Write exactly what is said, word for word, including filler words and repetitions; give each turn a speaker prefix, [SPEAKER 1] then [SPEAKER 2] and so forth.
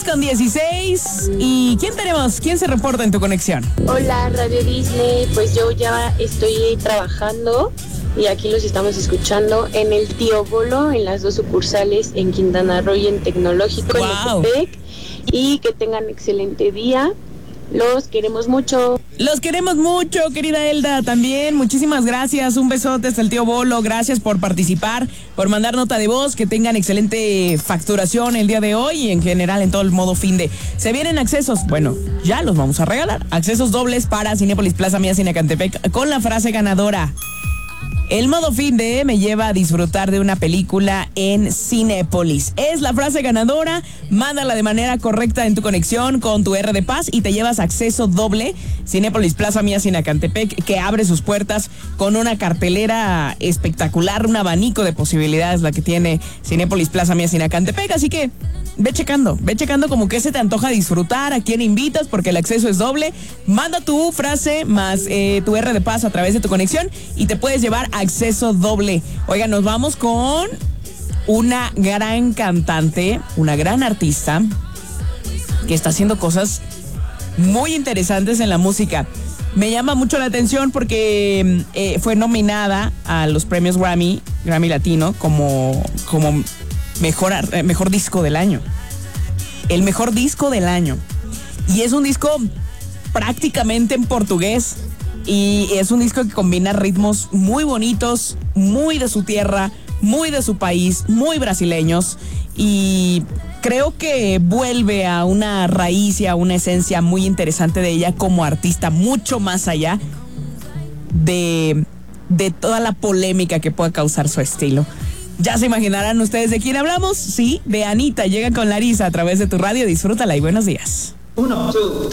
[SPEAKER 1] con dieciséis. ¿Y quién tenemos? ¿Quién se reporta en tu conexión?
[SPEAKER 2] Hola, Radio Disney. Pues yo ya estoy trabajando y aquí los estamos escuchando en el Tío Bolo, en las dos sucursales, en Quintana Roo y en Tecnológico,
[SPEAKER 1] wow.
[SPEAKER 2] en Ecatepec. Y que tengan excelente día. Los queremos mucho.
[SPEAKER 1] Los queremos mucho, querida Elda, también. Muchísimas gracias. Un besote hasta el Tío Bolo. Gracias por participar, por mandar nota de voz. Que tengan excelente facturación el día de hoy y en general en todo el modo fin de. Se vienen accesos, bueno, ya los vamos a regalar. Accesos dobles para Cinépolis Plaza Mía Cinecantepec con la frase ganadora: el modo fin de me lleva a disfrutar de una película en Cinépolis. Es la frase ganadora. Mándala de manera correcta en tu conexión con tu R de Paz y te llevas acceso doble. Cinépolis Plaza Mía Cinecantepec, que abre sus puertas con una cartelera espectacular, un abanico de posibilidades la que tiene Cinépolis Plaza Mía Cinecantepec. Así que ve checando, ve checando como que se te antoja disfrutar, a quién invitas, porque el acceso es doble. Manda tu frase más eh, tu R de Paz a través de tu conexión y te puedes llevar acceso doble. Oiga, nos vamos con una gran cantante, una gran artista que está haciendo cosas muy interesantes en la música. Me llama mucho la atención porque eh, fue nominada a los premios Grammy, Grammy Latino, como, como mejor, eh, mejor disco del año. El mejor disco del año. Y es un disco prácticamente en portugués. Y es un disco que combina ritmos muy bonitos, muy de su tierra, muy de su país, muy brasileños. Y creo que vuelve a una raíz y a una esencia muy interesante de ella como artista, mucho más allá de, de toda la polémica que pueda causar su estilo. Ya se imaginarán ustedes de quién hablamos. Sí, de Anita. Llega con Larisa a través de tu radio. Disfrútala y buenos días.
[SPEAKER 3] Uno, dos.